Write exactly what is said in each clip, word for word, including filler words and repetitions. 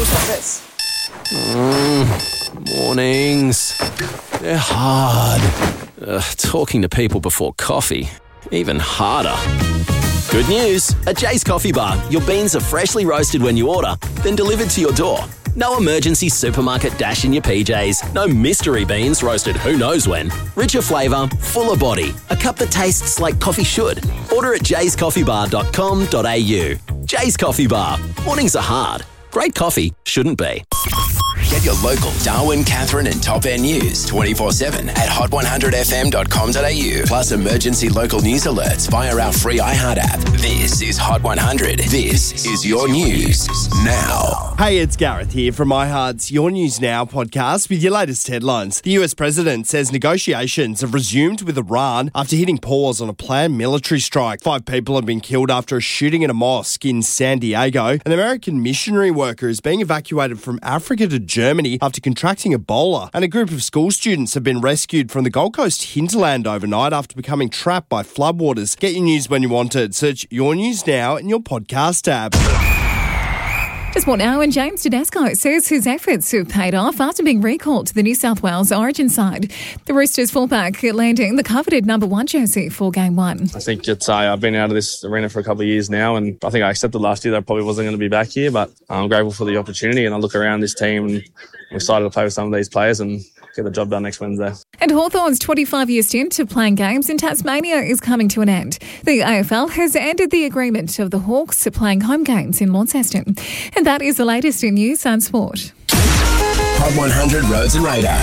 post office. Mm, mornings. They're hard. Uh, talking to people before coffee, even harder. Good news. At Jay's Coffee Bar, your beans are freshly roasted when you order, then delivered to your door. No emergency supermarket dash in your P Js. No mystery beans roasted who knows when. Richer flavour, fuller body. A cup that tastes like coffee should. Order at jays coffee bar dot com dot a u. Jay's Coffee Bar. Mornings are hard. Great coffee shouldn't be. Get your local Darwin, Catherine and Top End news twenty-four seven at hot one hundred f m dot com dot a u. Plus emergency local news alerts via our free iHeart app. This is Hot one hundred. This is your news now. Hey, it's Gareth here from iHeart's Your News Now podcast with your latest headlines. The U S president says negotiations have resumed with Iran after hitting pause on a planned military strike. Five people have been killed after a shooting at a mosque in San Diego. An American missionary worker is being evacuated from Africa to Germany after contracting Ebola. And a group of school students have been rescued from the Gold Coast hinterland overnight after becoming trapped by floodwaters. Get your news when you want it. Search Your News Now in your podcast app. Just more now, and James Tedesco says his efforts have paid off after being recalled to the New South Wales Origin side. The Roosters fullback landing the coveted number one jersey for game one. I think it's uh, I've been out of this arena for a couple of years now, and I think I accepted last year that I probably wasn't going to be back here, but I'm grateful for the opportunity, and I look around this team and I'm excited to play with some of these players and get the job done next Wednesday. And Hawthorn's twenty-five-year stint of playing games in Tasmania is coming to an end. The A F L has ended the agreement of the Hawks playing home games in Launceston. And that is the latest in news and sport. Hot one hundred Roads and Radar.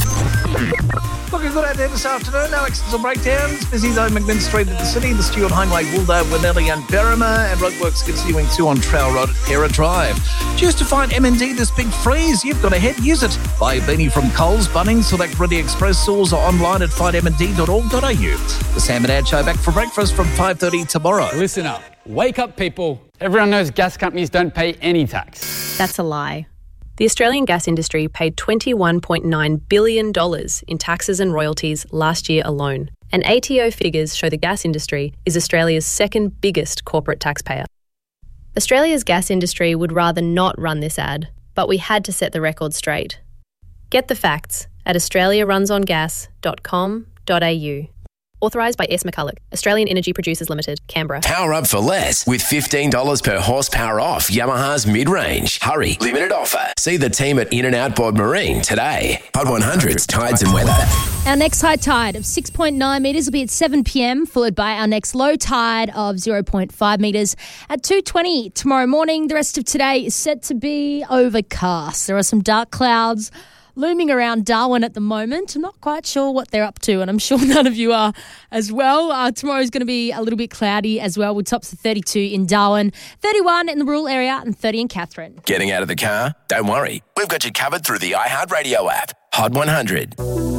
Looking good out there this afternoon. No accidents or breakdowns. Busy though, McMinn Street at the City, the Stewart Hindway, Wooldo, Winnelly and Berrima, and roadworks continuing too on Trail Road at Pera Drive. Just to find M and D this big freeze, you've got to head, use it. Buy a beanie from Coles, Bunnings, select Ready Express stores or online at find m n d dot org dot a u. The Sam and Ad Show back for breakfast from five thirty tomorrow. Listen up. Wake up, people. Everyone knows gas companies don't pay any tax. That's a lie. The Australian gas industry paid twenty-one point nine billion dollars in taxes and royalties last year alone. And A T O figures show the gas industry is Australia's second biggest corporate taxpayer. Australia's gas industry would rather not run this ad, but we had to set the record straight. Get the facts at australia runs on gas dot com dot a u. Authorised by S. McCulloch, Australian Energy Producers Limited, Canberra. Power up for less with fifteen dollars per horsepower off Yamaha's mid-range. Hurry, limited offer. See the team at In and Out Board Marine today. Hot one hundred's tides and weather. Our next high tide of six point nine metres will be at seven p m, followed by our next low tide of zero point five metres at two twenty tomorrow morning. The rest of today is set to be overcast. There are some dark clouds looming around Darwin at the moment. I'm not quite sure what they're up to, and I'm sure none of you are as well. Uh, tomorrow's going to be a little bit cloudy as well, with tops of thirty-two in Darwin, thirty-one in the rural area, and thirty in Katherine. Getting out of the car? Don't worry. We've got you covered through the iHeartRadio app. Hot one hundred.